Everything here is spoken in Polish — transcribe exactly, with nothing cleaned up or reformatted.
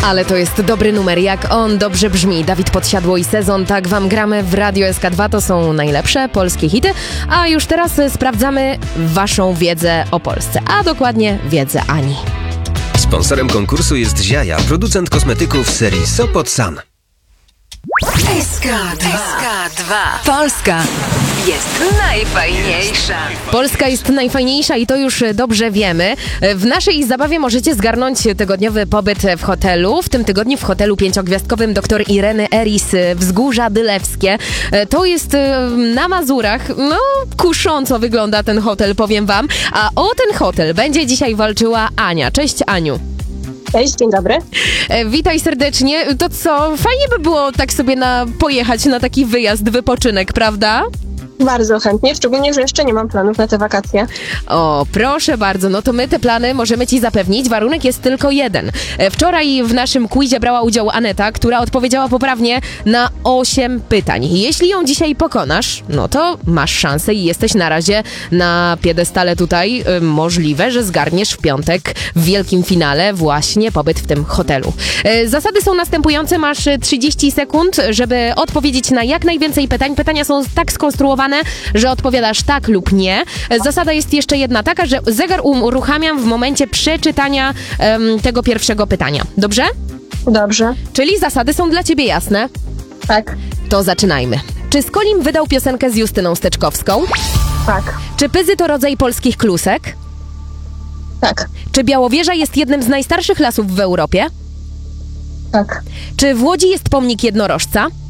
Ale to jest dobry numer, jak on dobrze brzmi. Dawid Podsiadło i Sezon, tak wam gramy w Radio S K dwa, to są najlepsze polskie hity. A już teraz sprawdzamy waszą wiedzę o Polsce, a dokładnie wiedzę Ani. Sponsorem konkursu jest Ziaja, producent kosmetyków serii Sopot San. S K dwa. Polska jest najfajniejsza. Polska jest najfajniejsza i to już dobrze wiemy. W naszej zabawie możecie zgarnąć tygodniowy pobyt w hotelu. W tym tygodniu w hotelu pięciogwiazdkowym dr Ireny Eris Wzgórza Dylewskie. To jest na Mazurach. No, kusząco wygląda ten hotel, powiem wam. A o ten hotel będzie dzisiaj walczyła Ania. Cześć, Aniu. Cześć, dzień dobry. E, witaj serdecznie. To co, fajnie by było tak sobie na, pojechać na taki wyjazd, wypoczynek, prawda? Bardzo chętnie, szczególnie, że jeszcze nie mam planów na te wakacje. O, proszę bardzo, no to my te plany możemy ci zapewnić. Warunek jest tylko jeden. E, Wczoraj w naszym quizie brała udział Aneta, która odpowiedziała poprawnie na osiem pytań. Jeśli ją dzisiaj pokonasz, no to masz szansę i jesteś na razie na piedestale tutaj. E, możliwe, że zgarniesz w piątek w wielkim finale właśnie pobyt w tym hotelu. E, Zasady są następujące. Masz trzydzieści sekund, żeby odpowiedzieć na jak najwięcej pytań. Pytania są tak skonstruowane, że odpowiadasz tak lub nie. Zasada jest jeszcze jedna taka, że zegar uruchamiam w momencie przeczytania um, tego pierwszego pytania. Dobrze? Dobrze. Czyli zasady są dla ciebie jasne? Tak. To zaczynajmy. Czy Skolim wydał piosenkę z Justyną Steczkowską? Tak. Czy Pyzy to rodzaj polskich klusek? Tak. Czy Białowieża jest jednym z najstarszych lasów w Europie? Tak. Czy w Łodzi jest pomnik jednorożca?